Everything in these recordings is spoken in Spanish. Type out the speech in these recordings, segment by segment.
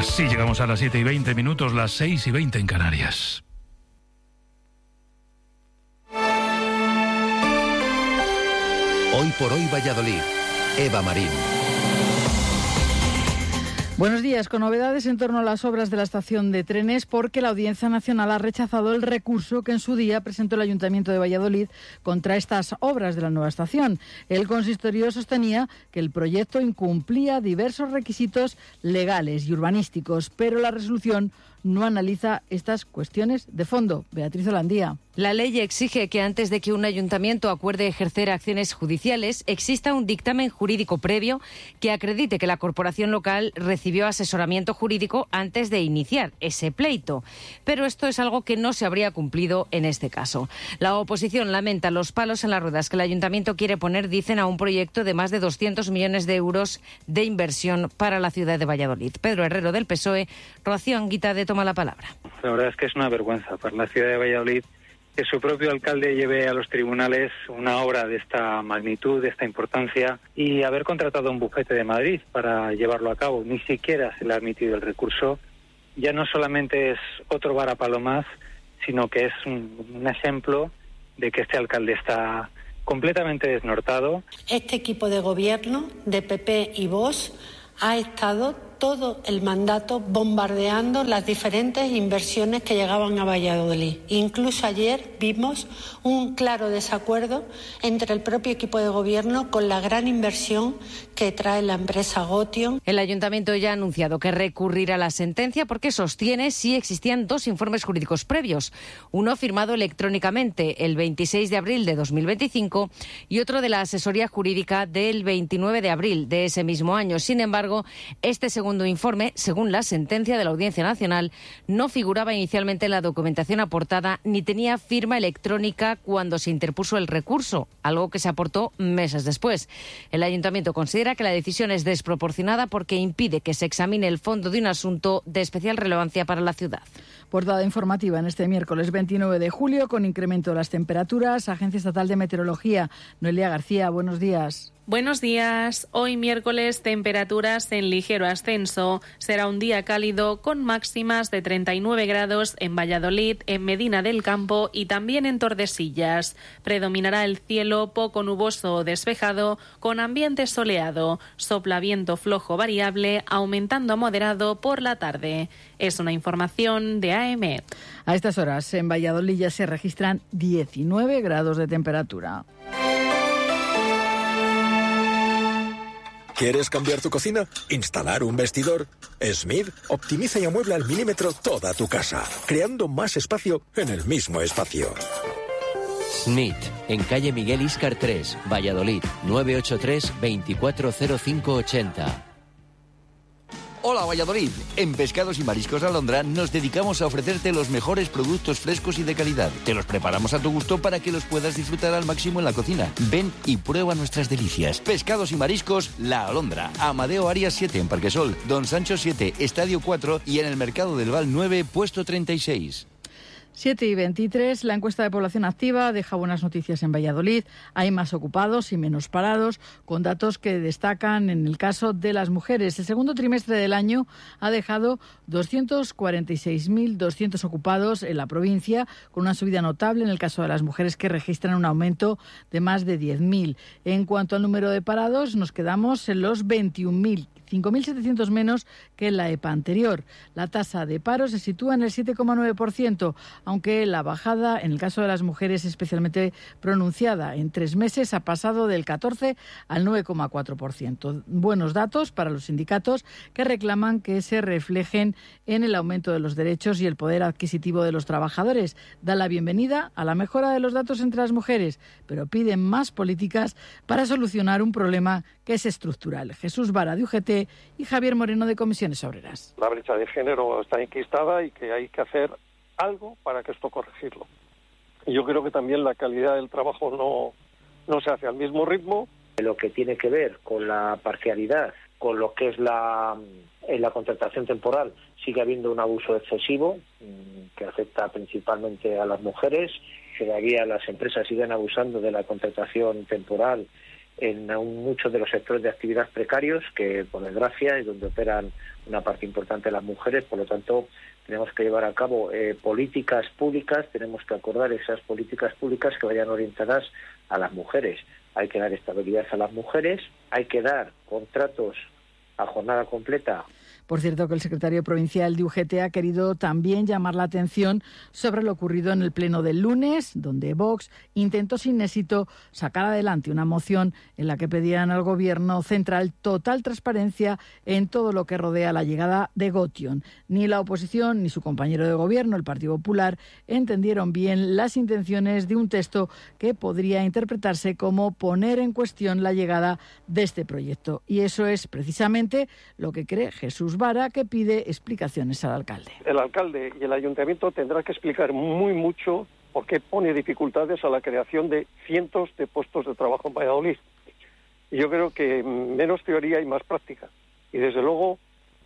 Así llegamos a las 7:20, las 6:20 en Canarias. Hoy por hoy Valladolid. Eva Marín. Buenos días, con novedades en torno a las obras de la estación de trenes, porque la Audiencia Nacional ha rechazado el recurso que en su día presentó el Ayuntamiento de Valladolid contra estas obras de la nueva estación. El consistorio sostenía que el proyecto incumplía diversos requisitos legales y urbanísticos, pero la resolución no analiza estas cuestiones de fondo. Beatriz Holandía. La ley exige que antes de que un ayuntamiento acuerde ejercer acciones judiciales, exista un dictamen jurídico previo que acredite que la corporación local recibió asesoramiento jurídico antes de iniciar ese pleito. Pero esto es algo que no se habría cumplido en este caso. La oposición lamenta los palos en las ruedas que el ayuntamiento quiere poner, dicen, a un proyecto de más de 200 millones de euros de inversión para la ciudad de Valladolid. Pedro Herrero, del PSOE, Rocío Anguitade toma la palabra. La verdad es que es una vergüenza para la ciudad de Valladolid que su propio alcalde lleve a los tribunales una obra de esta magnitud, de esta importancia, y haber contratado un bufete de Madrid para llevarlo a cabo. Ni siquiera se le ha admitido el recurso. Ya no solamente es otro varapalo más, sino que es un ejemplo de que este alcalde está completamente desnortado. Este equipo de gobierno de PP y Vox ha estado todo el mandato bombardeando las diferentes inversiones que llegaban a Valladolid. Incluso ayer vimos un claro desacuerdo entre el propio equipo de gobierno con la gran inversión que trae la empresa Gotion. El ayuntamiento ya ha anunciado que recurrirá a la sentencia porque sostiene si existían dos informes jurídicos previos. Uno firmado electrónicamente el 26 de abril de 2025 y otro de la asesoría jurídica del 29 de abril de ese mismo año. Sin embargo, este segundo informe, según la sentencia de la Audiencia Nacional, no figuraba inicialmente en la documentación aportada ni tenía firma electrónica cuando se interpuso el recurso, algo que se aportó meses después. El ayuntamiento considera que la decisión es desproporcionada porque impide que se examine el fondo de un asunto de especial relevancia para la ciudad. Portada informativa en este miércoles 29 de julio con incremento de las temperaturas. Agencia Estatal de Meteorología. Noelia García, buenos días. Buenos días. Hoy miércoles temperaturas en ligero ascenso. Será un día cálido con máximas de 39 grados en Valladolid, en Medina del Campo y también en Tordesillas. Predominará el cielo poco nuboso o despejado con ambiente soleado. Sopla viento flojo variable, aumentando a moderado por la tarde. Es una información de AEMET. A estas horas en Valladolid ya se registran 19 grados de temperatura. ¿Quieres cambiar tu cocina? ¿Instalar un vestidor? Smith optimiza y amuebla al milímetro toda tu casa, creando más espacio en el mismo espacio. Smith, en calle Miguel Íscar 3, Valladolid, 983 240580. Hola Valladolid, en Pescados y Mariscos Alondra nos dedicamos a ofrecerte los mejores productos frescos y de calidad. Te los preparamos a tu gusto para que los puedas disfrutar al máximo en la cocina. Ven y prueba nuestras delicias. Pescados y Mariscos La Alondra, Amadeo Arias 7 en Parquesol, Don Sancho 7, Estadio 4 y en el Mercado del Val 9, puesto 36. 7:23, la encuesta de población activa deja buenas noticias en Valladolid. Hay más ocupados y menos parados, con datos que destacan en el caso de las mujeres. El segundo trimestre del año ha dejado 246.200 ocupados en la provincia, con una subida notable en el caso de las mujeres, que registran un aumento de más de 10.000. En cuanto al número de parados, nos quedamos en los 21.000. 5.700 menos que en la EPA anterior. La tasa de paro se sitúa en el 7,9%, aunque la bajada en el caso de las mujeres es especialmente pronunciada. En 3 meses ha pasado del 14 al 9,4%. Buenos datos para los sindicatos, que reclaman que se reflejen en el aumento de los derechos y el poder adquisitivo de los trabajadores. Da la bienvenida a la mejora de los datos entre las mujeres, pero piden más políticas para solucionar un problema que es estructural. Jesús Vara, de UGT, y Javier Moreno, de Comisiones Obreras. La brecha de género está enquistada y que hay que hacer algo para que esto corregirlo. Y yo creo que también la calidad del trabajo no se hace al mismo ritmo. Lo que tiene que ver con la parcialidad, con lo que es la contratación temporal, sigue habiendo un abuso excesivo que afecta principalmente a las mujeres. Todavía las empresas siguen abusando de la contratación temporal en muchos de los sectores de actividad precarios, que por desgracia es donde operan una parte importante de las mujeres. Por lo tanto, tenemos que llevar a cabo políticas públicas, tenemos que acordar esas políticas públicas que vayan orientadas a las mujeres. Hay que dar estabilidad a las mujeres, hay que dar contratos a jornada completa. Por cierto, que el secretario provincial de UGT ha querido también llamar la atención sobre lo ocurrido en el pleno del lunes, donde Vox intentó sin éxito sacar adelante una moción en la que pedían al Gobierno central total transparencia en todo lo que rodea la llegada de Gotion. Ni la oposición ni su compañero de Gobierno, el Partido Popular, entendieron bien las intenciones de un texto que podría interpretarse como poner en cuestión la llegada de este proyecto. Y eso es precisamente lo que cree Jesús Vara, que pide explicaciones al alcalde. El alcalde y el ayuntamiento tendrán que explicar mucho por qué pone dificultades a la creación de cientos de puestos de trabajo en Valladolid. Y yo creo que menos teoría y más práctica. Y desde luego,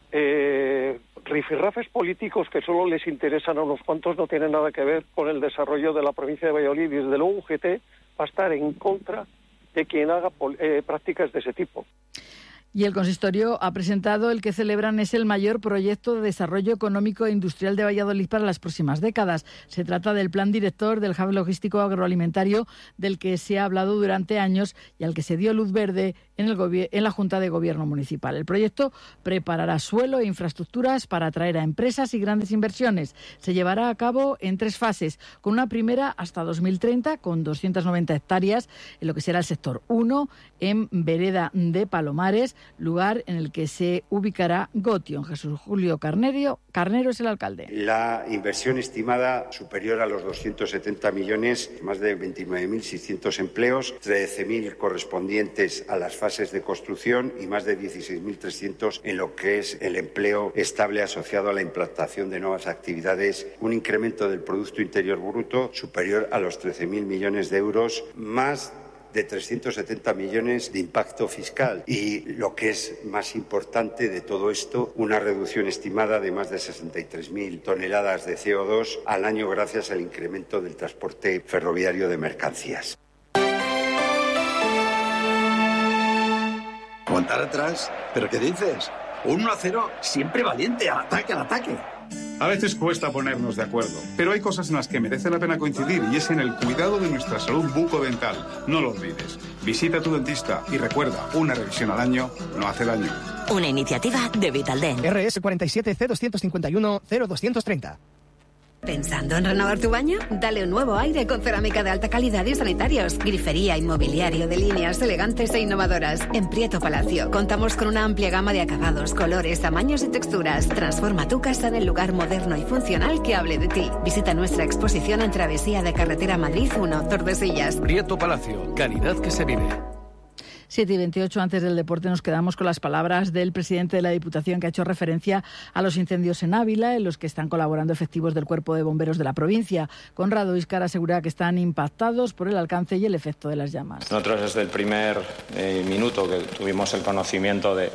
rifirrafes políticos que solo les interesan a unos cuantos no tienen nada que ver con el desarrollo de la provincia de Valladolid. Y desde luego UGT va a estar en contra de quien haga prácticas de ese tipo. Y el consistorio ha presentado el que celebran es el mayor proyecto de desarrollo económico e industrial de Valladolid para las próximas décadas. Se trata del plan director del hub logístico agroalimentario del que se ha hablado durante años y al que se dio luz verde en la Junta de Gobierno Municipal. El proyecto preparará suelo e infraestructuras para atraer a empresas y grandes inversiones. Se llevará a cabo en 3 fases, con una primera hasta 2030 con 290 hectáreas en lo que será el sector 1 en Vereda de Palomares, lugar en el que se ubicará Gotion. Jesús Julio Carnero es el alcalde. La inversión estimada superior a los 270 millones, más de 29.600 empleos, 13.000 correspondientes a las fases de construcción y más de 16.300 en lo que es el empleo estable asociado a la implantación de nuevas actividades, un incremento del Producto Interior Bruto superior a los 13.000 millones de euros, más de 370 millones de impacto fiscal y, lo que es más importante de todo esto, una reducción estimada de más de 63.000 toneladas de CO2 al año gracias al incremento del transporte ferroviario de mercancías. Aguantar atrás. ¿Pero qué dices? 1-0, siempre valiente, al ataque. A veces cuesta ponernos de acuerdo, pero hay cosas en las que merece la pena coincidir y es en el cuidado de nuestra salud bucodental. No lo olvides. Visita a tu dentista y recuerda, una revisión al año no hace daño. Una iniciativa de Vitaldent. RS 47 C251 0230. ¿Pensando en renovar tu baño? Dale un nuevo aire con cerámica de alta calidad y sanitarios. Grifería y mobiliario de líneas elegantes e innovadoras. En Prieto Palacio contamos con una amplia gama de acabados, colores, tamaños y texturas. Transforma tu casa en el lugar moderno y funcional que hable de ti. Visita nuestra exposición en Travesía de Carretera Madrid 1, Tordesillas. Prieto Palacio, calidad que se vive. 7:28, antes del deporte nos quedamos con las palabras del presidente de la Diputación, que ha hecho referencia a los incendios en Ávila, en los que están colaborando efectivos del Cuerpo de Bomberos de la provincia. Conrado Íscar asegura que están impactados por el alcance y el efecto de las llamas. Nosotros desde el primer minuto que tuvimos el conocimiento de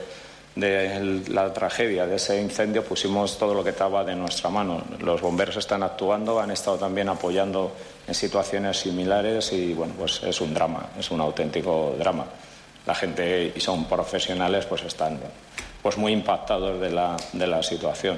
la tragedia de ese incendio, pusimos todo lo que estaba de nuestra mano. Los bomberos están actuando, han estado también apoyando en situaciones similares y bueno, pues es un drama, es un auténtico drama. La gente, y son profesionales, pues están pues muy impactados de la situación.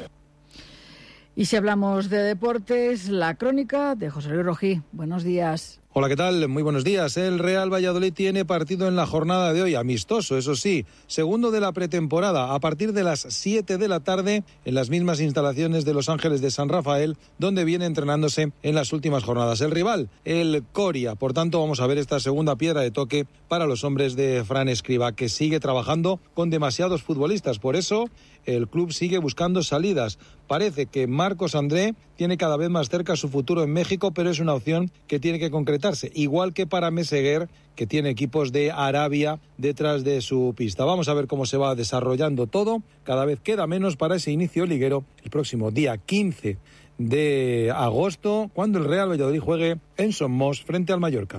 Y si hablamos de deportes, la crónica de José Luis Rojí. Buenos días. Hola, ¿qué tal? Muy buenos días. El Real Valladolid tiene partido en la jornada de hoy, amistoso, eso sí, segundo de la pretemporada, a partir de las 7 de la tarde, en las mismas instalaciones de Los Ángeles de San Rafael, donde viene entrenándose en las últimas jornadas. El rival, el Coria. Por tanto, vamos a ver esta segunda piedra de toque para los hombres de Fran Escribá, que sigue trabajando con demasiados futbolistas. Por eso, el club sigue buscando salidas. Parece que Marcos André tiene cada vez más cerca su futuro en México, pero es una opción que tiene que concretarse, igual que para Meseguer, que tiene equipos de Arabia detrás de su pista. Vamos a ver cómo se va desarrollando todo. Cada vez queda menos para ese inicio liguero el próximo día 15 de agosto, cuando el Real Valladolid juegue en Somos frente al Mallorca.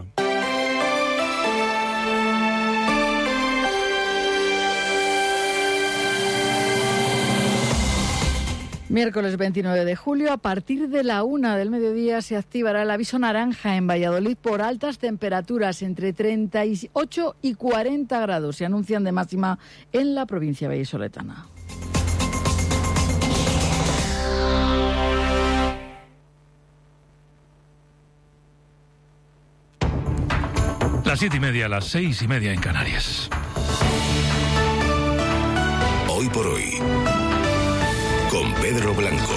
Miércoles 29 de julio, a partir de la 1 del mediodía se activará el aviso naranja en Valladolid por altas temperaturas entre 38 y 40 grados. Se anuncian de máxima en la provincia vallisoletana. Las 7:30, las 6:30 en Canarias. Hoy por hoy, con Pedro Blanco.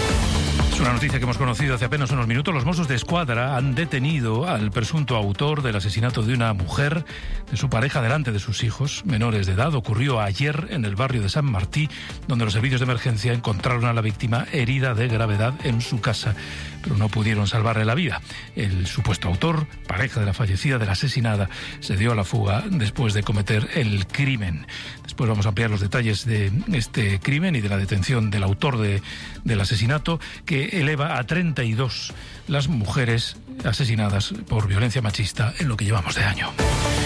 Es una noticia que hemos conocido hace apenas unos minutos. Los Mossos de Escuadra han detenido al presunto autor del asesinato de una mujer, de su pareja, delante de sus hijos menores de edad. Ocurrió ayer en el barrio de San Martí, donde los servicios de emergencia encontraron a la víctima herida de gravedad en su casa, pero no pudieron salvarle la vida. El supuesto autor, pareja de la fallecida, de la asesinada, se dio a la fuga después de cometer el crimen. Después vamos a ampliar los detalles de este crimen y de la detención del autor del asesinato, que eleva a 32 las mujeres asesinadas por violencia machista en lo que llevamos de año.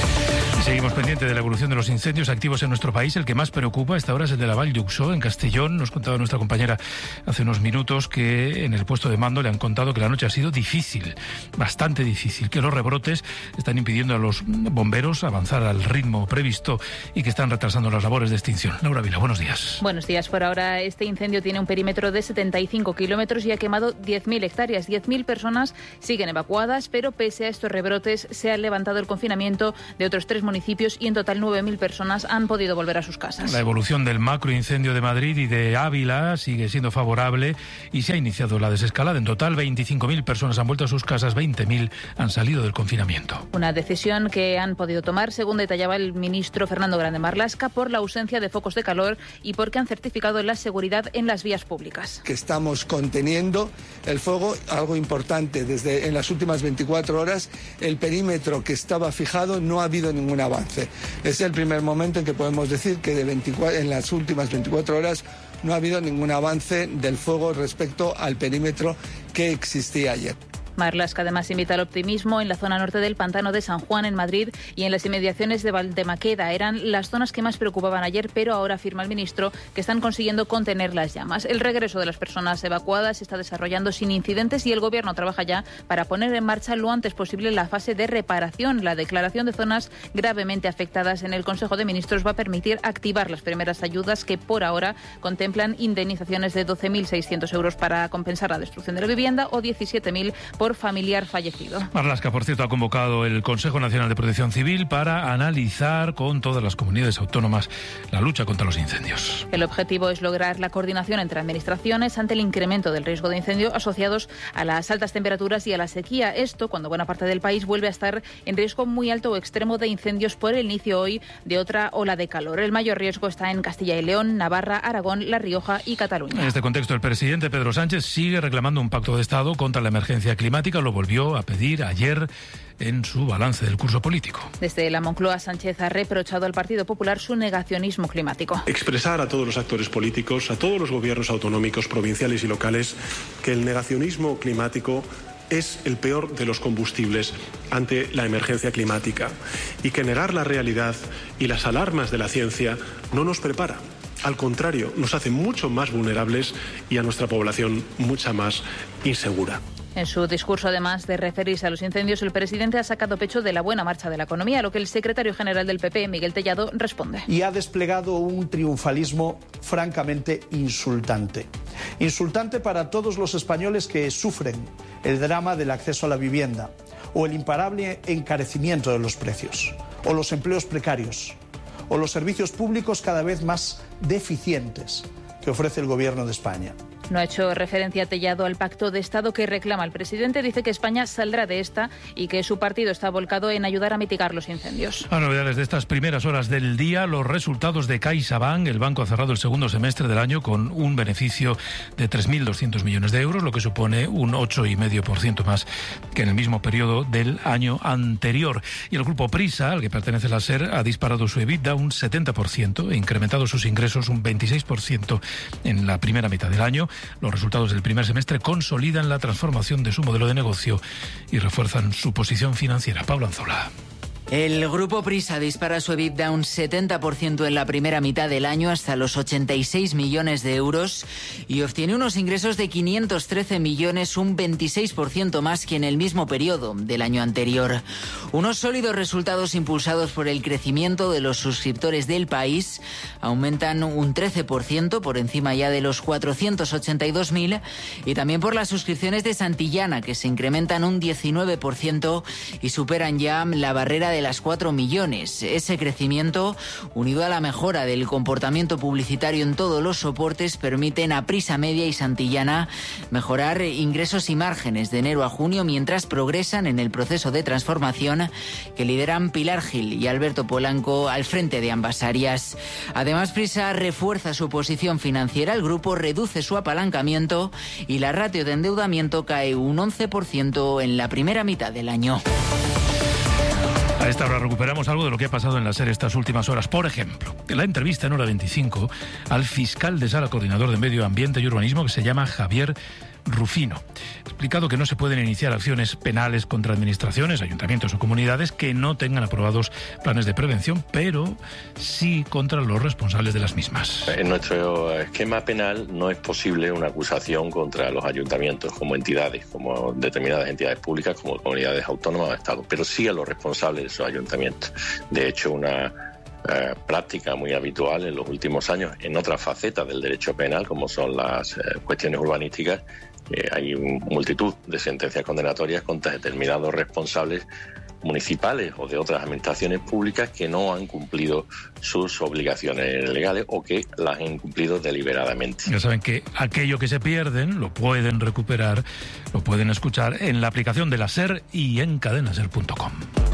Y seguimos pendientes de la evolución de los incendios activos en nuestro país. El que más preocupa a esta hora es el de la Vall d'Uixó, en Castellón. Nos contaba nuestra compañera hace unos minutos que en el puesto de mando le han contado que la noche ha sido difícil, bastante difícil, que los rebrotes están impidiendo a los bomberos avanzar al ritmo previsto y que están retrasando las labores de extinción. Laura Vila, buenos días. Buenos días. Por ahora, este incendio tiene un perímetro de 75 kilómetros y ha quemado 10.000 hectáreas. 10.000 personas siguen evacuadas, pero pese a estos rebrotes se ha levantado el confinamiento de otros 3 municipios y en total 9.000 personas han podido volver a sus casas. La evolución del macroincendio de Madrid y de Ávila sigue siendo favorable y se ha iniciado la desescalada. En total, 25.000 personas han vuelto a sus casas, 20.000 han salido del confinamiento. Una decisión que han podido tomar, según detallaba el ministro Fernando Grande Marlaska, por la ausencia de focos de calor y porque han certificado la seguridad en las vías públicas. Que estamos conteniendo el fuego, algo importante, desde en las últimas 24 horas el perímetro que estaba fijado no ha habido ningún avance. Es el primer momento en que podemos decir que en las últimas 24 horas no ha habido ningún avance del fuego respecto al perímetro que existía ayer. Marlaska además invita al optimismo en la zona norte del pantano de San Juan, en Madrid, y en las inmediaciones de Valdemaqueda. Eran las zonas que más preocupaban ayer, pero ahora afirma el ministro que están consiguiendo contener las llamas. El regreso de las personas evacuadas se está desarrollando sin incidentes y el Gobierno trabaja ya para poner en marcha lo antes posible la fase de reparación. La declaración de zonas gravemente afectadas en el Consejo de Ministros va a permitir activar las primeras ayudas que por ahora contemplan indemnizaciones de 12.600 euros para compensar la destrucción de la vivienda o 17.000 por familiar fallecido. Marlaska, por cierto, ha convocado el Consejo Nacional de Protección Civil para analizar con todas las comunidades autónomas la lucha contra los incendios. El objetivo es lograr la coordinación entre administraciones ante el incremento del riesgo de incendio asociados a las altas temperaturas y a la sequía. Esto cuando buena parte del país vuelve a estar en riesgo muy alto o extremo de incendios por el inicio hoy de otra ola de calor. El mayor riesgo está en Castilla y León, Navarra, Aragón, La Rioja y Cataluña. En este contexto, el presidente Pedro Sánchez sigue reclamando un pacto de Estado contra la emergencia climática. Lo volvió a pedir ayer en su balance del curso político. Desde la Moncloa, Sánchez ha reprochado al Partido Popular su negacionismo climático. Expresar a todos los actores políticos, a todos los gobiernos autonómicos, provinciales y locales, que el negacionismo climático es el peor de los combustibles ante la emergencia climática y que negar la realidad y las alarmas de la ciencia no nos prepara. Al contrario, nos hace mucho más vulnerables y a nuestra población mucha más insegura. En su discurso, además de referirse a los incendios, el presidente ha sacado pecho de la buena marcha de la economía, a lo que el secretario general del PP, Miguel Tellado, responde. Y ha desplegado un triunfalismo francamente insultante. Insultante para todos los españoles que sufren el drama del acceso a la vivienda, o el imparable encarecimiento de los precios, o los empleos precarios, o los servicios públicos cada vez más deficientes que ofrece el Gobierno de España. No ha hecho referencia Tellado al pacto de Estado que reclama el presidente. Dice que España saldrá de esta y que su partido está volcado en ayudar a mitigar los incendios. A novedades de estas primeras horas del día, los resultados de CaixaBank. El banco ha cerrado el segundo semestre del año con un beneficio de 3.200 millones de euros, lo que supone un 8,5% más que en el mismo periodo del año anterior. Y el grupo Prisa, al que pertenece la SER, ha disparado su EBITDA un 70% e incrementado sus ingresos un 26% en la primera mitad del año. Los resultados del primer semestre consolidan la transformación de su modelo de negocio y refuerzan su posición financiera. Pablo Anzola. El grupo Prisa dispara su EBITDA un 70% en la primera mitad del año hasta los 86 millones de euros y obtiene unos ingresos de 513 millones, un 26% más que en el mismo periodo del año anterior. Unos sólidos resultados impulsados por el crecimiento de los suscriptores del país aumentan un 13% por encima ya de los 482.000 y también por las suscripciones de Santillana, que se incrementan un 19% y superan ya la barrera de las 4 millones. Ese crecimiento, unido a la mejora del comportamiento publicitario en todos los soportes, permiten a Prisa Media y Santillana mejorar ingresos y márgenes de enero a junio, mientras progresan en el proceso de transformación que lideran Pilar Gil y Alberto Polanco al frente de ambas áreas. Además, Prisa refuerza su posición financiera, el grupo reduce su apalancamiento y la ratio de endeudamiento cae un 11% en la primera mitad del año. A esta hora recuperamos algo de lo que ha pasado en la SER estas últimas horas. Por ejemplo, la entrevista en Hora 25 al fiscal de sala coordinador de Medio Ambiente y Urbanismo, que se llama Javier Rufino. Ha explicado que no se pueden iniciar acciones penales contra administraciones, ayuntamientos o comunidades que no tengan aprobados planes de prevención, pero sí contra los responsables de las mismas. En nuestro esquema penal no es posible una acusación contra los ayuntamientos como entidades, como determinadas entidades públicas, como comunidades autónomas o estados, pero sí a los responsables de esos ayuntamientos. De hecho, una práctica muy habitual en los últimos años en otras facetas del derecho penal, como son las cuestiones urbanísticas, hay multitud de sentencias condenatorias contra determinados responsables municipales o de otras administraciones públicas que no han cumplido sus obligaciones legales o que las han incumplido deliberadamente. Ya saben que aquello que se pierden lo pueden recuperar, lo pueden escuchar en la aplicación de la SER y en cadenaser.com.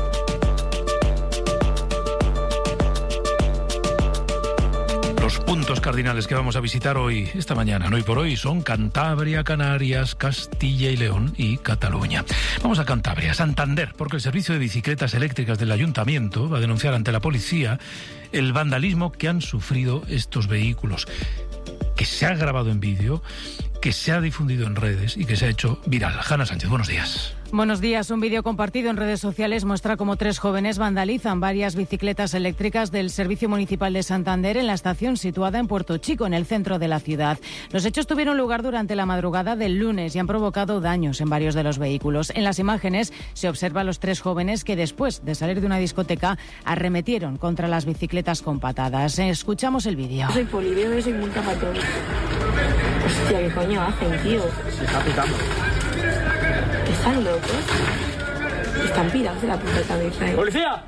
Los puntos cardinales que vamos a visitar hoy, esta mañana, hoy por hoy, son Cantabria, Canarias, Castilla y León y Cataluña. Vamos a Cantabria, Santander, porque el servicio de bicicletas eléctricas del ayuntamiento va a denunciar ante la policía el vandalismo que han sufrido estos vehículos, que se ha grabado en vídeo, que se ha difundido en redes y que se ha hecho viral. Hanna Sánchez, buenos días. Buenos días. Un vídeo compartido en redes sociales muestra cómo 3 jóvenes vandalizan varias bicicletas eléctricas del Servicio Municipal de Santander en la estación situada en Puerto Chico, en el centro de la ciudad. Los hechos tuvieron lugar durante la madrugada del lunes y han provocado daños en varios de los vehículos. En las imágenes se observa a los 3 jóvenes que, después de salir de una discoteca, arremetieron contra las bicicletas con patadas. Escuchamos el vídeo. Soy poli, veo que soy multa para todos. Hostia, ¿qué coño hacen, tío? Se está pitando. ¿Están locos? Están pirados de la puta cabeza, ¿eh? ¡Policía!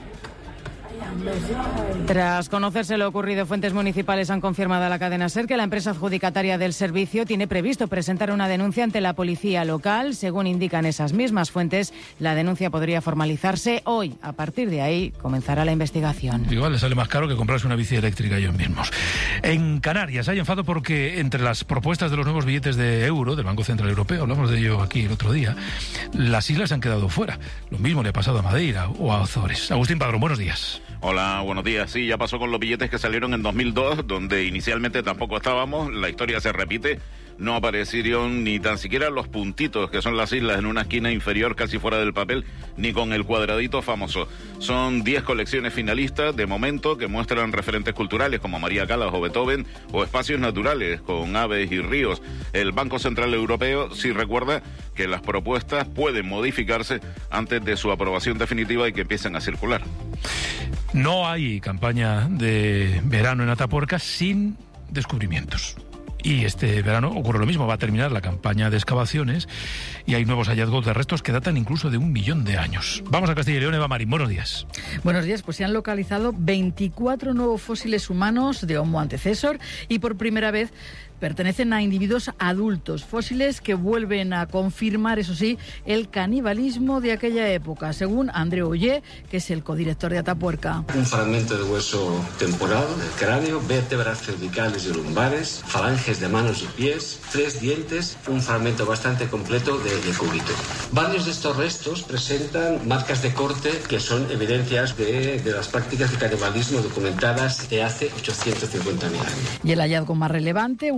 Tras conocerse lo ocurrido, fuentes municipales han confirmado a la cadena SER que la empresa adjudicataria del servicio tiene previsto presentar una denuncia ante la policía local. Según indican esas mismas fuentes, la denuncia podría formalizarse hoy. A partir de ahí comenzará la investigación. Igual les sale más caro que comprarse una bici eléctrica ellos mismos. En Canarias hay enfado porque entre las propuestas de los nuevos billetes de euro del Banco Central Europeo, hablamos de ello aquí el otro día, las islas han quedado fuera. Lo mismo le ha pasado a Madeira o a Azores. Agustín Padrón, buenos días. Hola, buenos días. Sí, ya pasó con los billetes que salieron en 2002, donde inicialmente tampoco estábamos. La historia se repite. No aparecieron ni tan siquiera los puntitos, que son las islas, en una esquina inferior casi fuera del papel, ni con el cuadradito famoso. Son 10 colecciones finalistas de momento que muestran referentes culturales como María Callas o Beethoven, o espacios naturales con aves y ríos. El Banco Central Europeo sí recuerda que las propuestas pueden modificarse antes de su aprobación definitiva y que empiecen a circular. No hay campaña de verano en Atapuerca sin descubrimientos. Y este verano ocurre lo mismo, va a terminar la campaña de excavaciones y hay nuevos hallazgos de restos que datan incluso de 1 millón de años. Vamos a Castilla y León, Eva Marín, buenos días. Buenos días, pues se han localizado 24 nuevos fósiles humanos de Homo antecesor y por primera vez pertenecen a individuos adultos, fósiles que vuelven a confirmar, eso sí, el canibalismo de aquella época, según Andreu Ollé, que es el codirector de Atapuerca. Un fragmento de hueso temporal del cráneo, vértebras cervicales y lumbares, falanges de manos y pies, 3 dientes, un fragmento bastante completo de cúbito. Varios de estos restos presentan marcas de corte que son evidencias de las prácticas de canibalismo documentadas de hace 850.000 años. Y el hallazgo más relevante, un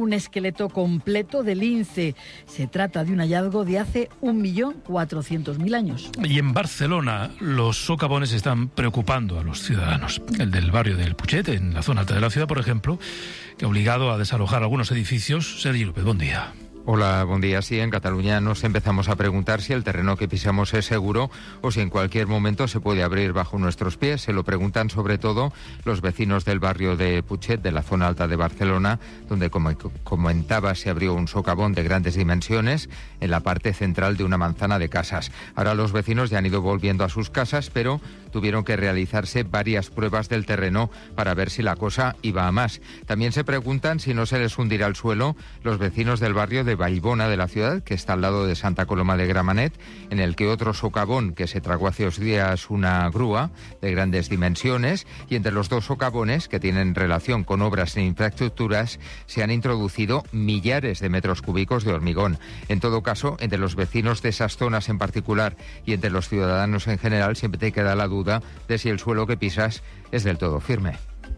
un esqueleto completo de lince. Se trata de un hallazgo de hace 1.400.000 años. Y en Barcelona los socavones están preocupando a los ciudadanos. El del barrio del Putxet, en la zona alta de la ciudad, por ejemplo, que ha obligado a desalojar algunos edificios. Sergi López, buen día. Hola, buen día. Sí, en Cataluña nos empezamos a preguntar si el terreno que pisamos es seguro o si en cualquier momento se puede abrir bajo nuestros pies. Se lo preguntan sobre todo los vecinos del barrio de Putxet, de la zona alta de Barcelona, donde, como comentaba, se abrió un socavón de grandes dimensiones en la parte central de una manzana de casas. Ahora los vecinos ya han ido volviendo a sus casas, pero tuvieron que realizarse varias pruebas del terreno para ver si la cosa iba a más. También se preguntan si no se les hundirá el suelo los vecinos del barrio de Vallbona de la ciudad, que está al lado de Santa Coloma de Gramenet, en el que otro socavón que se tragó hace 2 días una grúa de grandes dimensiones, y entre los dos socavones, que tienen relación con obras e infraestructuras, se han introducido millares de metros cúbicos de hormigón. En todo caso, entre los vecinos de esas zonas en particular y entre los ciudadanos en general, siempre te queda la duda de si el suelo que pisas es del todo firme.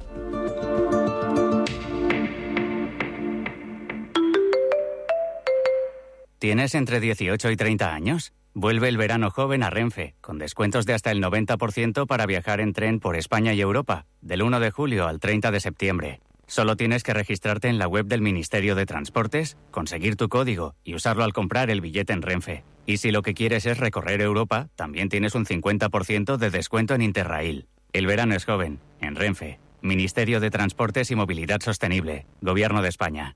¿Tienes entre 18 y 30 años? Vuelve el verano joven a Renfe, con descuentos de hasta el 90% para viajar en tren por España y Europa, del 1 de julio al 30 de septiembre. Solo tienes que registrarte en la web del Ministerio de Transportes, conseguir tu código y usarlo al comprar el billete en Renfe. Y si lo que quieres es recorrer Europa, también tienes un 50% de descuento en Interrail. El verano es joven, en Renfe. Ministerio de Transportes y Movilidad Sostenible, Gobierno de España.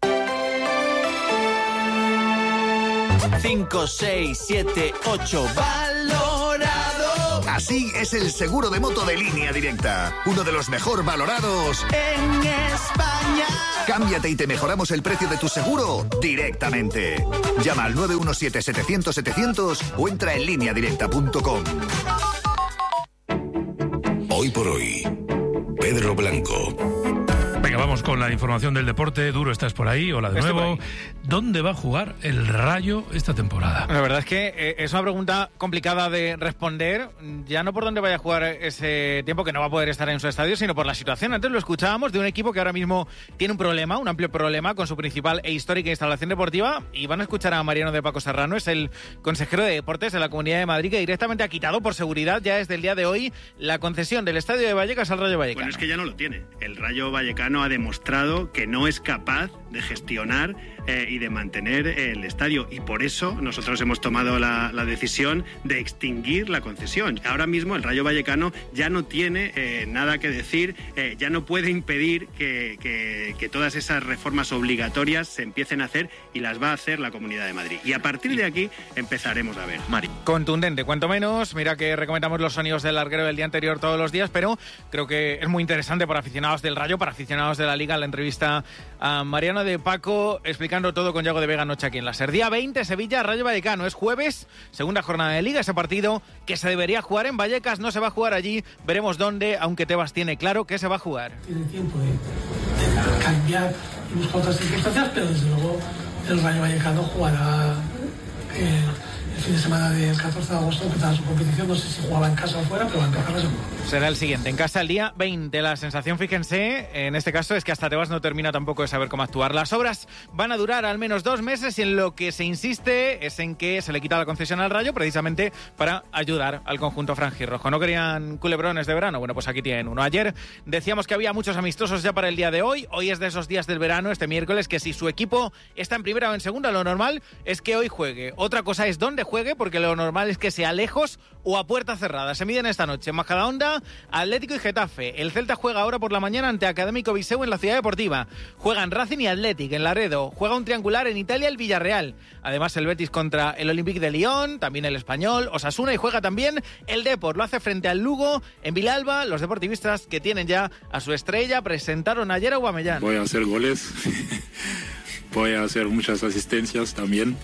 5, 6, 7, 8, valorado. Así es el seguro de moto de Línea Directa, uno de los mejor valorados en España. Cámbiate y te mejoramos el precio de tu seguro directamente. Llama al 917-700-700 o entra en lineadirecta.com. Hoy por hoy, Pedro Blanco. Venga, vamos con la información del deporte. Duro, estás por ahí. Hola de nuevo. ¿Dónde va a jugar el Rayo esta temporada? La verdad es que es una pregunta complicada de responder, ya no por dónde vaya a jugar ese tiempo, que no va a poder estar en su estadio, sino por la situación. Antes lo escuchábamos de un equipo que ahora mismo tiene un problema, un amplio problema con su principal e histórica instalación deportiva, y van a escuchar a Mariano de Paco Serrano, es el consejero de Deportes de la Comunidad de Madrid, que directamente ha quitado por seguridad ya desde el día de hoy la concesión del Estadio de Vallecas al Rayo Vallecano. Bueno, es que ya no lo tiene. El Rayo Vallecano ha demostrado que no es capaz de gestionar y de mantener el estadio, y por eso nosotros hemos tomado la decisión de extinguir la concesión. Ahora mismo el Rayo Vallecano ya no tiene nada que decir, ya no puede impedir que todas esas reformas obligatorias se empiecen a hacer, y las va a hacer la Comunidad de Madrid. Y a partir de aquí empezaremos a ver. Mari. Contundente, cuanto menos. Mira que recomendamos los sonidos del larguero del día anterior todos los días, pero creo que es muy interesante para aficionados del Rayo, para aficionados de la Liga, la entrevista a Mariano de Paco explicando todo con Yago de Vega anoche aquí en la SER. Día 20, Sevilla, Rayo Vallecano. Es jueves, segunda jornada de Liga. Ese partido que se debería jugar en Vallecas no se va a jugar allí. Veremos dónde, aunque Tebas tiene claro que se va a jugar. Tiene tiempo de cambiar y buscar otras circunstancias, pero desde luego el Rayo Vallecano jugará el fin de semana del 14 de agosto, empezará su competición. No sé si jugaba en casa o fuera, pero va a empezar seguro. Será el siguiente, en casa el día 20. La sensación, fíjense, en este caso es que hasta Tebas no termina tampoco de saber cómo actuar. Las obras van a durar al menos 2 meses, y en lo que se insiste es en que se le quita la concesión al Rayo precisamente para ayudar al conjunto franjirrojo. ¿No querían culebrones de verano? Bueno, pues aquí tienen uno. Ayer decíamos que había muchos amistosos ya para el día de hoy. Hoy es de esos días del verano, este miércoles, que si su equipo está en primera o en segunda, lo normal es que hoy juegue. Otra cosa es dónde juegue, porque lo normal es que sea lejos o a puerta cerrada. Se miden esta noche en Majadahonda, Atlético y Getafe. El Celta juega ahora por la mañana ante Académico Viseu en la Ciudad Deportiva. Juegan Racing y Athletic en Laredo. Juega un triangular en Italia el Villarreal. Además el Betis contra el Olympique de Lyon, también el Español, Osasuna, y juega también el Depor. Lo hace frente al Lugo en Vilalba. Los deportivistas que tienen ya a su estrella presentaron ayer a Aubameyang. Voy a hacer goles, voy a hacer muchas asistencias también.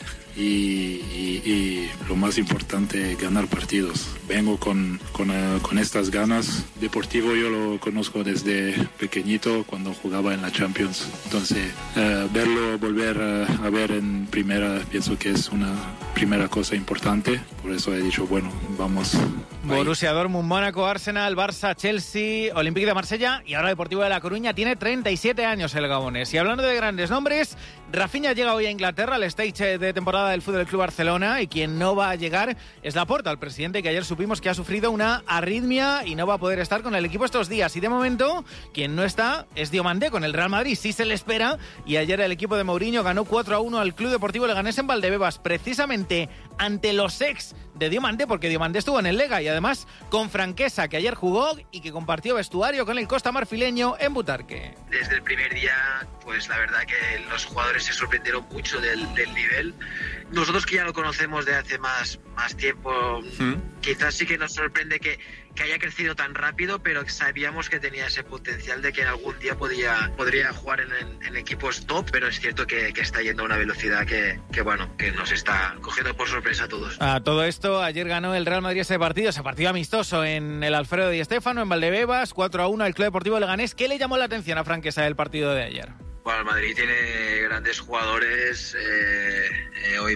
Y lo más importante, ganar partidos. Vengo con estas ganas. Deportivo yo lo conozco desde pequeñito, cuando jugaba en la Champions. Entonces, verlo volver a ver en primera, pienso que es una primera cosa importante. Por eso he dicho, bueno, vamos Borussia Dortmund, Mónaco, Arsenal, Barça, Chelsea, Olympique de Marsella y ahora Deportivo de La Coruña. Tiene 37 años el gabonés. Y hablando de grandes nombres, Rafinha llega hoy a Inglaterra al stage de temporada del Fútbol Club Barcelona, y quien no va a llegar es Laporta, el presidente, que ayer supimos que ha sufrido una arritmia y no va a poder estar con el equipo estos días. Y de momento, quien no está es Diomandé con el Real Madrid. Sí se le espera, y ayer el equipo de Mourinho ganó 4-1 al Club Deportivo Leganés en Valdebebas, precisamente ante los ex de Diomandé, porque Diomandé estuvo en el Lega, y además con Franquesa, que ayer jugó y que compartió vestuario con el Costa Marfileño en Butarque. Desde el primer día, pues la verdad que los jugadores se sorprendieron mucho del nivel. Nosotros, que ya lo conocemos de hace más tiempo, quizás sí que nos sorprende que haya crecido tan rápido, pero sabíamos que tenía ese potencial de que algún día podría jugar en equipos top, pero es cierto que está yendo a una velocidad que nos está cogiendo por sorpresa a todos. A todo esto, ayer ganó el Real Madrid ese partido amistoso en el Alfredo Di Stéfano, en Valdebebas, 4-1 al Club Deportivo Leganés. ¿Qué le llamó la atención a Franquesa del partido de ayer? Bueno, el Madrid tiene grandes jugadores. Hoy,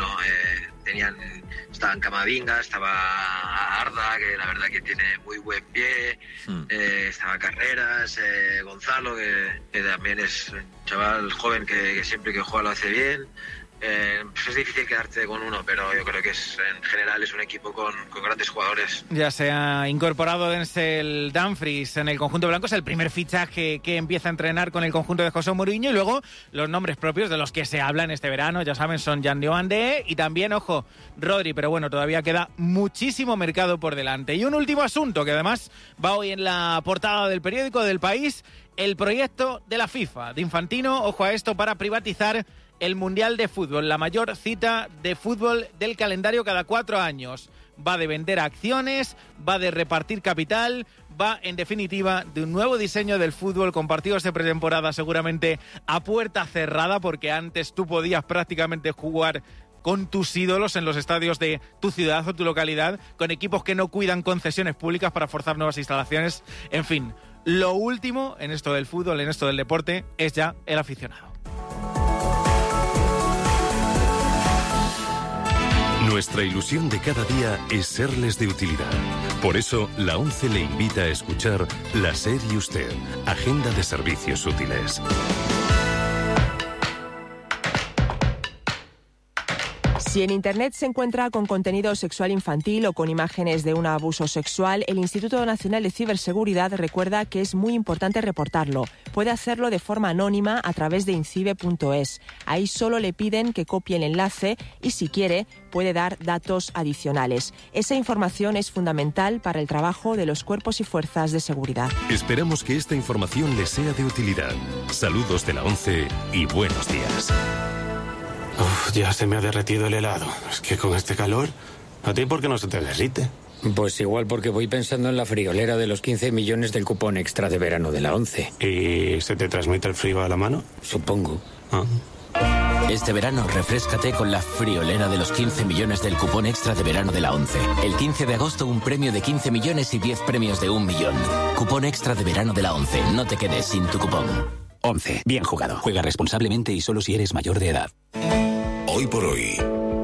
estaban Camavinga, estaba Arda, que la verdad que tiene muy buen pie, estaba Carreras, Gonzalo, que también es un chaval joven que siempre que juega lo hace bien. Es difícil quedarte con uno, pero yo creo que en general es un equipo con grandes jugadores. Ya se ha incorporado Denzel Dumfries en el conjunto blanco, es el primer fichaje que empieza a entrenar con el conjunto de José Mourinho, y luego los nombres propios de los que se habla en este verano, ya saben, son Jan Diomandé y también, ojo, Rodri, pero bueno, todavía queda muchísimo mercado por delante. Y un último asunto que además va hoy en la portada del periódico del País: el proyecto de la FIFA, de Infantino, ojo a esto, para privatizar el Mundial de Fútbol, la mayor cita de fútbol del calendario cada 4 años. Va de vender acciones, va de repartir capital, va, en definitiva, de un nuevo diseño del fútbol con partidos de pretemporada seguramente a puerta cerrada, porque antes tú podías prácticamente jugar con tus ídolos en los estadios de tu ciudad o tu localidad, con equipos que no cuidan concesiones públicas para forzar nuevas instalaciones. En fin, lo último en esto del fútbol, en esto del deporte, es ya el aficionado. Nuestra ilusión de cada día es serles de utilidad. Por eso, la ONCE le invita a escuchar La SER y Usted, Agenda de Servicios Útiles. Si en Internet se encuentra con contenido sexual infantil o con imágenes de un abuso sexual, el Instituto Nacional de Ciberseguridad recuerda que es muy importante reportarlo. Puede hacerlo de forma anónima a través de incibe.es. Ahí solo le piden que copie el enlace y, si quiere, puede dar datos adicionales. Esa información es fundamental para el trabajo de los cuerpos y fuerzas de seguridad. Esperamos que esta información les sea de utilidad. Saludos de la ONCE y buenos días. Uf, ya se me ha derretido el helado. Es que con este calor, ¿a ti por qué no se te derrite? Pues igual porque voy pensando en la friolera de los 15 millones del cupón extra de verano de la ONCE. ¿Y se te transmite el frío a la mano? Supongo. Este verano refréscate con la friolera de los 15 millones del cupón extra de verano de la ONCE. El 15 de agosto un premio de 15 millones y 10 premios de 1 millón. Cupón extra de verano de la ONCE. No te quedes sin tu cupón. ONCE. Bien jugado. Juega responsablemente y solo si eres mayor de edad. Hoy por hoy,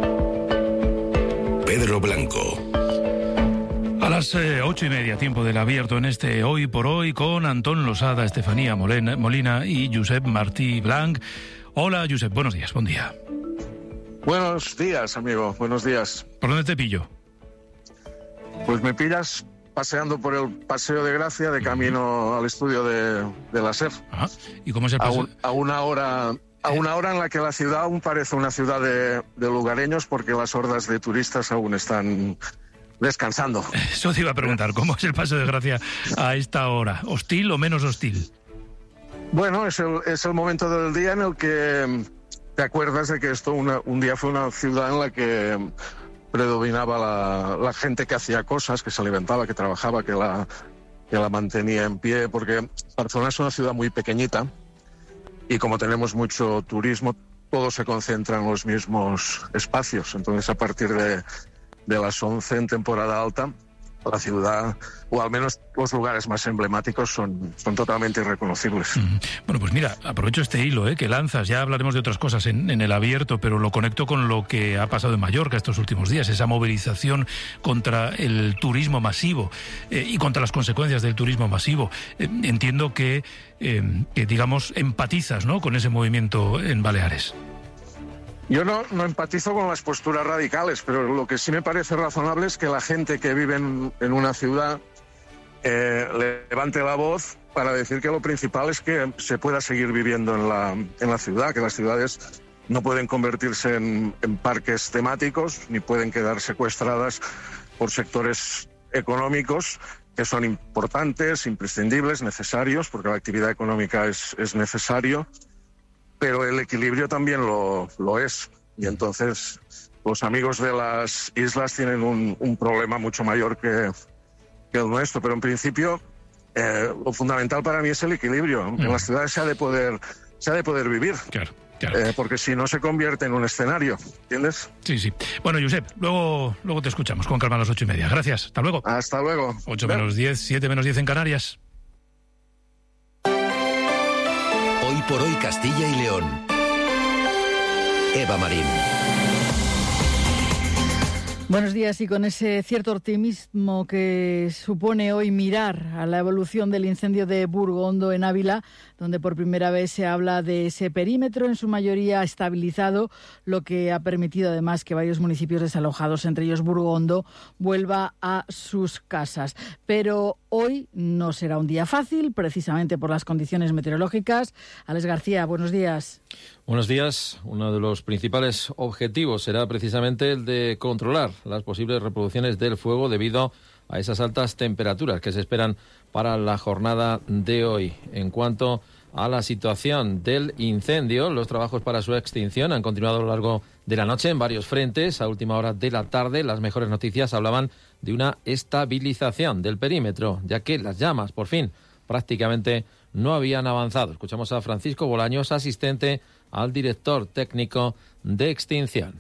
Pedro Blanco. A las 8:30, tiempo del abierto en este Hoy por Hoy, con Antón Losada, Estefanía Molina y Josep Martí Blanc. Hola, Josep, buenos días, buen día. Buenos días, amigo, buenos días. ¿Por dónde te pillo? Pues me pillas paseando por el Paseo de Gracia, de camino al estudio de la SER. ¿Y cómo es el paseo? A una hora en la que la ciudad aún parece una ciudad de lugareños, porque las hordas de turistas aún están descansando. Eso te iba a preguntar, ¿cómo es el Paseo de Gracia a esta hora? ¿Hostil o menos hostil? Bueno, es el momento del día en el que te acuerdas de que esto un día fue una ciudad en la que predominaba la gente que hacía cosas, que se alimentaba, que trabajaba, que la mantenía en pie, porque Barcelona es una ciudad muy pequeñita y como tenemos mucho turismo, todo se concentra en los mismos espacios. Entonces, a partir de las 11 en temporada alta, la ciudad, o al menos los lugares más emblemáticos, son totalmente irreconocibles. Bueno, pues mira, aprovecho este hilo que lanzas, ya hablaremos de otras cosas en el abierto, pero lo conecto con lo que ha pasado en Mallorca estos últimos días, esa movilización contra el turismo masivo y contra las consecuencias del turismo masivo. Entiendo que digamos, empatizas, ¿no?, con ese movimiento en Baleares. Yo no empatizo con las posturas radicales, pero lo que sí me parece razonable es que la gente que vive en una ciudad levante la voz para decir que lo principal es que se pueda seguir viviendo en la ciudad, que las ciudades no pueden convertirse en parques temáticos, ni pueden quedar secuestradas por sectores económicos que son importantes, imprescindibles, necesarios, porque la actividad económica es necesario, pero el equilibrio también lo es. Y entonces los amigos de las islas tienen un problema mucho mayor que el nuestro. Pero en principio lo fundamental para mí es el equilibrio. En las ciudades se ha de poder vivir. Claro. Porque si no se convierte en un escenario, ¿entiendes? Sí. Bueno, Josep, luego te escuchamos con calma a las 8:30. Gracias, hasta luego. Hasta luego. 8 menos 10, 7 menos 10 en Canarias. Hoy por hoy Castilla y León. Eva Marín. Buenos días, y con ese cierto optimismo que supone hoy mirar a la evolución del incendio de Burgondo en Ávila, donde por primera vez se habla de ese perímetro en su mayoría estabilizado, lo que ha permitido además que varios municipios desalojados, entre ellos Burgondo, vuelva a sus casas. Pero hoy no será un día fácil, precisamente por las condiciones meteorológicas. Alex García, buenos días. Buenos días. Uno de los principales objetivos será precisamente el de controlar las posibles reproducciones del fuego debido a esas altas temperaturas que se esperan para la jornada de hoy. En cuanto a la situación del incendio, los trabajos para su extinción han continuado a lo largo de la noche en varios frentes. A última hora de la tarde, las mejores noticias hablaban de una estabilización del perímetro, ya que las llamas, por fin, prácticamente no habían avanzado. Escuchamos a Francisco Bolaños, asistente al director técnico de extinción.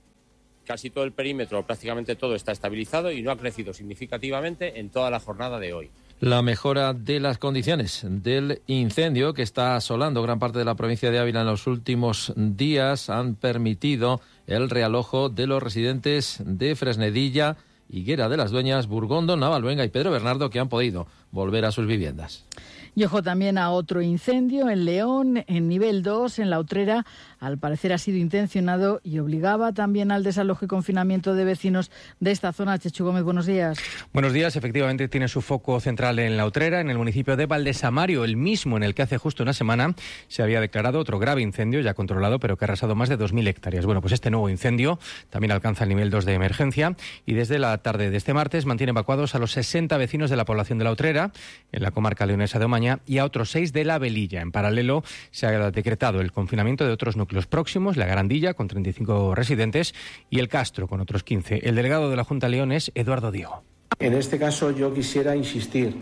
Casi todo el perímetro, prácticamente todo, está estabilizado y no ha crecido significativamente en toda la jornada de hoy. La mejora de las condiciones del incendio que está asolando gran parte de la provincia de Ávila en los últimos días han permitido el realojo de los residentes de Fresnedilla, Higuera de las Dueñas, Burgondo, Navalluenga y Pedro Bernardo, que han podido volver a sus viviendas. Y ojo también a otro incendio en León, en nivel 2, en La Utrera. Al parecer ha sido intencionado y obligaba también al desalojo y confinamiento de vecinos de esta zona. Chechu Gómez, buenos días. Buenos días. Efectivamente tiene su foco central en La Utrera, en el municipio de Valdesamario, el mismo en el que hace justo una semana se había declarado otro grave incendio ya controlado, pero que ha arrasado más de 2.000 hectáreas. Bueno, pues este nuevo incendio también alcanza el nivel 2 de emergencia y desde la tarde de este martes mantiene evacuados a los 60 vecinos de la población de La Utrera, en la comarca leonesa de Omaña, y a otros 6 de La Velilla. En paralelo, se ha decretado el confinamiento de otros núcleos próximos, La Garandilla, con 35 residentes, y El Castro, con otros 15. El delegado de la Junta de León es Eduardo Diego. En este caso yo quisiera insistir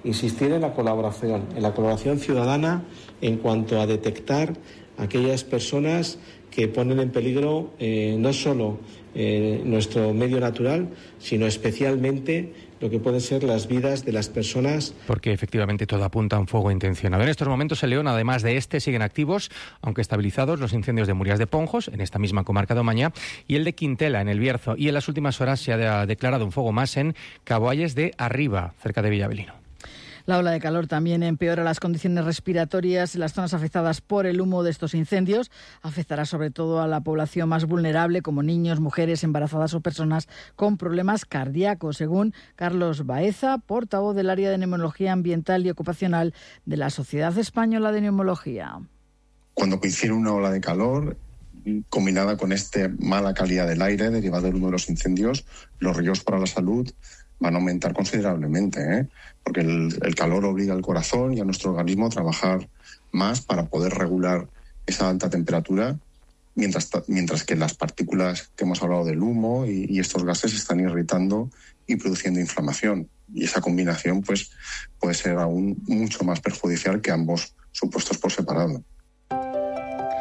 en la colaboración ciudadana en cuanto a detectar aquellas personas que ponen en peligro no solo nuestro medio natural, sino especialmente lo que pueden ser las vidas de las personas. Porque efectivamente todo apunta a un fuego intencionado. En estos momentos en León, además de este, siguen activos, aunque estabilizados, los incendios de Murias de Ponjos, en esta misma comarca de Omaña, y el de Quintela, en El Bierzo. Y en las últimas horas se ha declarado un fuego más en Caboalles de Arriba, cerca de Villavelino. La ola de calor también empeora las condiciones respiratorias en las zonas afectadas por el humo de estos incendios. Afectará sobre todo a la población más vulnerable, como niños, mujeres embarazadas o personas con problemas cardíacos, según Carlos Baeza, portavoz del área de neumología ambiental y ocupacional de la Sociedad Española de Neumología. Cuando coincide una ola de calor combinada con esta mala calidad del aire derivada del humo de los incendios, los riesgos para la salud van a aumentar considerablemente, porque el calor obliga al corazón y a nuestro organismo a trabajar más para poder regular esa alta temperatura, mientras que las partículas que hemos hablado del humo y estos gases están irritando y produciendo inflamación. Y esa combinación pues puede ser aún mucho más perjudicial que ambos supuestos por separado.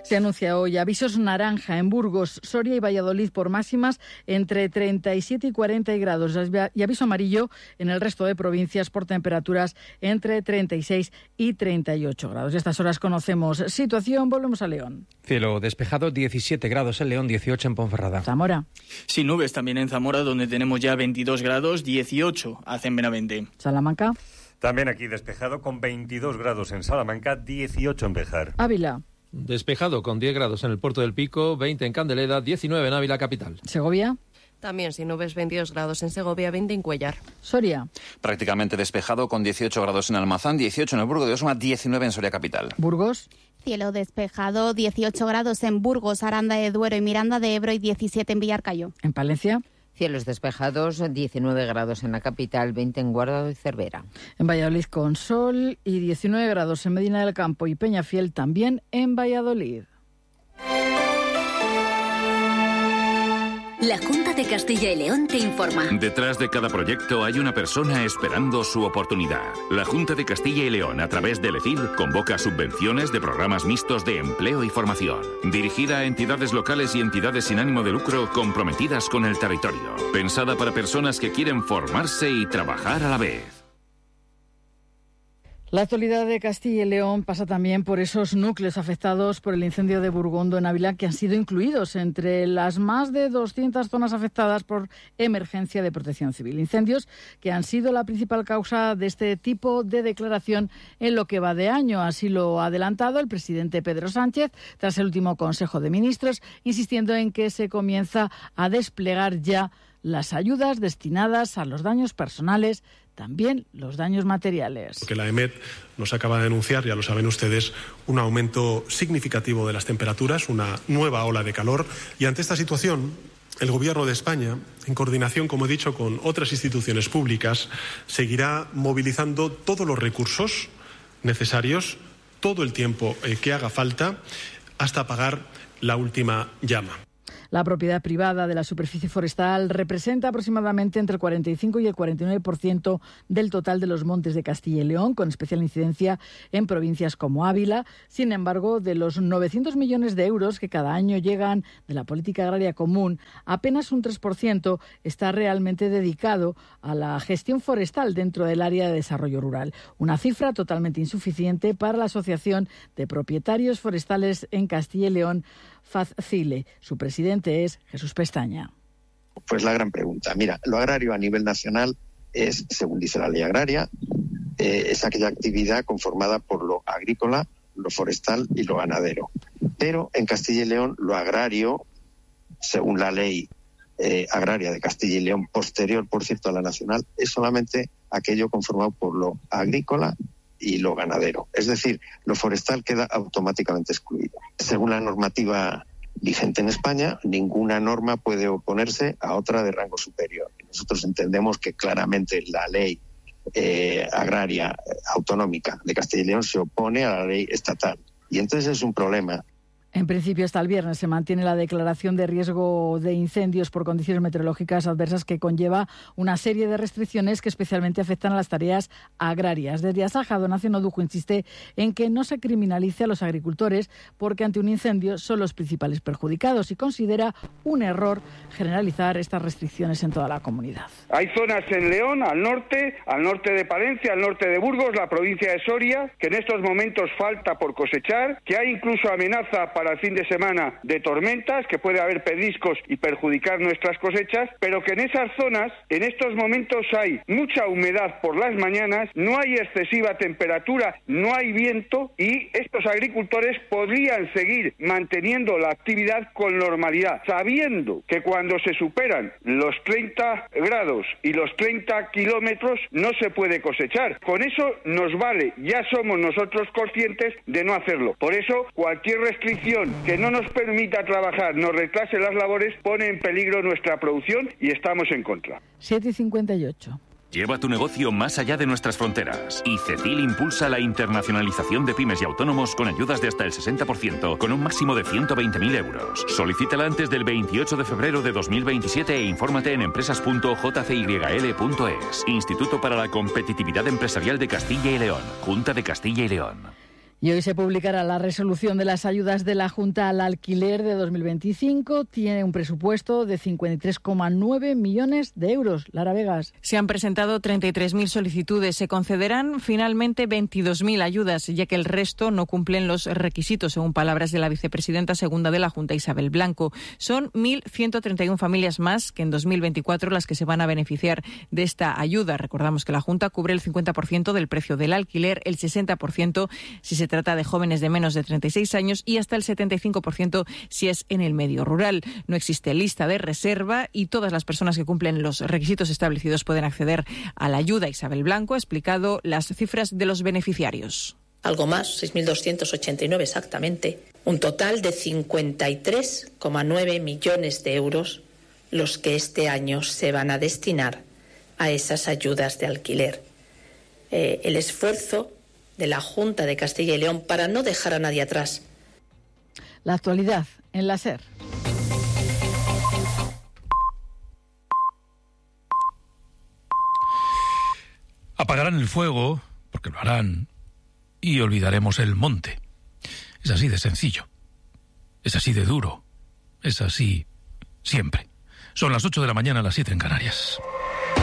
Se anuncia hoy avisos naranja en Burgos, Soria y Valladolid por máximas entre 37 y 40 grados y aviso amarillo en el resto de provincias por temperaturas entre 36 y 38 grados. A estas horas conocemos situación, volvemos a León. Cielo despejado, 17 grados en León, 18 en Ponferrada. Zamora. Sin nubes también en Zamora, donde tenemos ya 22 grados, 18 hace en Benavente. Salamanca. También aquí despejado con 22 grados en Salamanca, 18 en Béjar. Ávila. Despejado con 10 grados en el Puerto del Pico, 20 en Candeleda, 19 en Ávila capital. Segovia. También sin nubes, 22 grados en Segovia, 20 en Cuellar. Soria. Prácticamente despejado con 18 grados en Almazán, 18 en el Burgo de Osma, 19 en Soria capital. Burgos. Cielo despejado, 18 grados en Burgos, Aranda de Duero y Miranda de Ebro y 17 en Villarcayo. En Palencia. Cielos despejados, 19 grados en la capital, 20 en Guardado y Cervera. En Valladolid con sol y 19 grados en Medina del Campo y Peñafiel también en Valladolid. La Junta de Castilla y León te informa. Detrás de cada proyecto hay una persona esperando su oportunidad. La Junta de Castilla y León, a través del ECIL, convoca subvenciones de programas mixtos de empleo y formación. Dirigida a entidades locales y entidades sin ánimo de lucro comprometidas con el territorio. Pensada para personas que quieren formarse y trabajar a la vez. La actualidad de Castilla y León pasa también por esos núcleos afectados por el incendio de Burgondo en Ávila, que han sido incluidos entre las más de 200 zonas afectadas por emergencia de protección civil. Incendios que han sido la principal causa de este tipo de declaración en lo que va de año. Así lo ha adelantado el presidente Pedro Sánchez tras el último Consejo de Ministros, insistiendo en que se comienza a desplegar ya las ayudas destinadas a los daños personales, también los daños materiales. Porque la EMET nos acaba de denunciar, ya lo saben ustedes, un aumento significativo de las temperaturas, una nueva ola de calor, y ante esta situación el Gobierno de España, en coordinación, como he dicho, con otras instituciones públicas, seguirá movilizando todos los recursos necesarios, todo el tiempo que haga falta, hasta apagar la última llama. La propiedad privada de la superficie forestal representa aproximadamente entre el 45 y el 49% del total de los montes de Castilla y León, con especial incidencia en provincias como Ávila. Sin embargo, de los 900 millones de euros que cada año llegan de la política agraria común, apenas un 3% está realmente dedicado a la gestión forestal dentro del área de desarrollo rural. Una cifra totalmente insuficiente para la Asociación de Propietarios Forestales en Castilla y León, FACCILE. Su presidente es Jesús Pestaña. Pues la gran pregunta. Mira, lo agrario a nivel nacional es, según dice la ley agraria, es aquella actividad conformada por lo agrícola, lo forestal y lo ganadero. Pero en Castilla y León lo agrario, según la ley agraria de Castilla y León, posterior, por cierto, a la nacional, es solamente aquello conformado por lo agrícola y lo ganadero. Es decir, lo forestal queda automáticamente excluido. Según la normativa vigente en España, ninguna norma puede oponerse a otra de rango superior. Nosotros entendemos que claramente la ley agraria autonómica de Castilla y León se opone a la ley estatal. Y entonces es un problema. En principio, hasta el viernes se mantiene la declaración de riesgo de incendios por condiciones meteorológicas adversas, que conlleva una serie de restricciones que especialmente afectan a las tareas agrarias. Desde Asaja, Donación Odujo insiste en que no se criminalice a los agricultores, porque ante un incendio son los principales perjudicados, y considera un error generalizar estas restricciones en toda la comunidad. Hay zonas en León, al norte de Palencia, al norte de Burgos, la provincia de Soria, que en estos momentos falta por cosechar, que hay incluso amenaza para el fin de semana de tormentas, que puede haber pedriscos y perjudicar nuestras cosechas, pero que en esas zonas en estos momentos hay mucha humedad por las mañanas, no hay excesiva temperatura, no hay viento, y estos agricultores podrían seguir manteniendo la actividad con normalidad, sabiendo que cuando se superan los 30 grados y los 30 kilómetros no se puede cosechar. Con eso nos vale, ya somos nosotros conscientes de no hacerlo. Por eso, cualquier restricción que no nos permita trabajar, nos retrase las labores, pone en peligro nuestra producción, y estamos en contra. 7:58. Lleva tu negocio más allá de nuestras fronteras. Y CECIL impulsa la internacionalización de pymes y autónomos con ayudas de hasta el 60%, con un máximo de 120.000 euros. Solicítala antes del 28 de febrero de 2027 e infórmate en empresas.jcyl.es. Instituto para la Competitividad Empresarial de Castilla y León. Junta de Castilla y León. Y hoy se publicará la resolución de las ayudas de la Junta al alquiler de 2025. Tiene un presupuesto de 53,9 millones de euros. Lara Vegas. Se han presentado 33.000 solicitudes. Se concederán finalmente 22.000 ayudas, ya que el resto no cumplen los requisitos, según palabras de la vicepresidenta segunda de la Junta, Isabel Blanco. Son 1.131 familias más que en 2024 las que se van a beneficiar de esta ayuda. Recordamos que la Junta cubre el 50% del precio del alquiler, el 60% si se trata de jóvenes de menos de 36 años y hasta el 75% si es en el medio rural. No existe lista de reserva y todas las personas que cumplen los requisitos establecidos pueden acceder a la ayuda. Isabel Blanco ha explicado las cifras de los beneficiarios. Algo más, 6.289 exactamente. Un total de 53,9 millones de euros los que este año se van a destinar a esas ayudas de alquiler. El esfuerzo de la Junta de Castilla y León para no dejar a nadie atrás. La actualidad en la SER. Apagarán el fuego, porque lo harán, y olvidaremos el monte. Es así de sencillo. Es así de duro. Es así siempre. Son las 8 de la mañana, las 7 en Canarias.